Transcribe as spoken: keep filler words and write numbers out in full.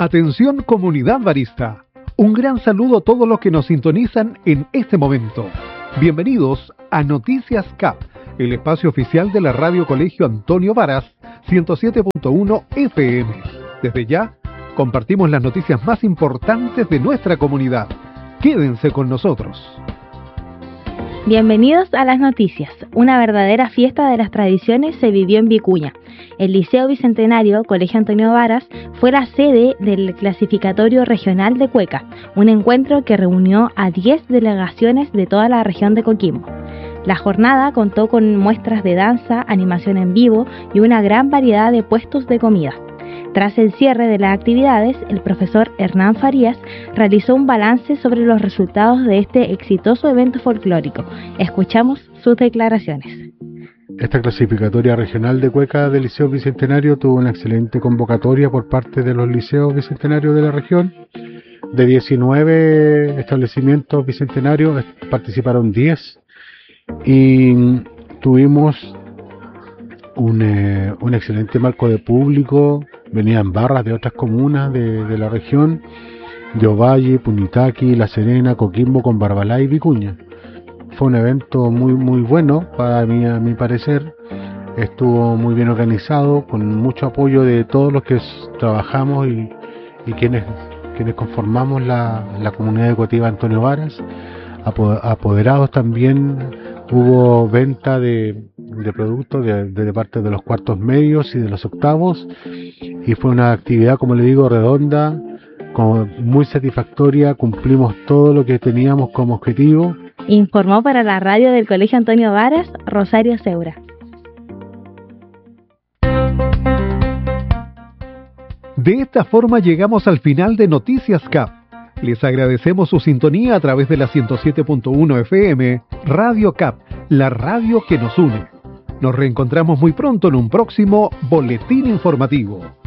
Atención comunidad barista. Un gran saludo a todos los que nos sintonizan en este momento. Bienvenidos a Noticias C A P, el espacio oficial de la Radio Colegio Antonio Varas, ciento siete punto uno F M. Desde ya, compartimos las noticias más importantes de nuestra comunidad. Quédense con nosotros. Bienvenidos a las noticias. Una verdadera fiesta de las tradiciones se vivió en Vicuña. El Liceo Bicentenario Colegio Antonio Varas fue la sede del clasificatorio regional de Cueca, un encuentro que reunió a diez delegaciones de toda la región de Coquimbo. La jornada contó con muestras de danza, animación en vivo y una gran variedad de puestos de comida. Tras el cierre de las actividades, el profesor Hernán Farías realizó un balance sobre los resultados de este exitoso evento folclórico. Escuchamos sus declaraciones. Esta clasificatoria regional de Cueca del Liceo Bicentenario tuvo una excelente convocatoria por parte de los liceos bicentenarios de la región. De diecinueve establecimientos bicentenarios participaron diez y tuvimos un, eh, un excelente marco de público. Venían barras de otras comunas de, de la región, de Ovalle, Punitaqui, La Serena, Coquimbo, con Barbalá y Vicuña. Fue un evento muy muy bueno para mí, a mi parecer. Estuvo muy bien organizado, con mucho apoyo de todos los que trabajamos y, y quienes, quienes conformamos la, la comunidad educativa Antonio Varas. Apoderados también, hubo venta de, de productos de, de parte de los cuartos medios y de los octavos, y fue una actividad, como le digo, redonda, como muy satisfactoria. Cumplimos todo lo que teníamos como objetivo. Informó para la radio del Colegio Antonio Varas, Rosario Seura. De esta forma llegamos al final de Noticias C A P. Les agradecemos su sintonía a través de la ciento siete punto uno F M, Radio C A P, la radio que nos une. Nos reencontramos muy pronto en un próximo boletín informativo.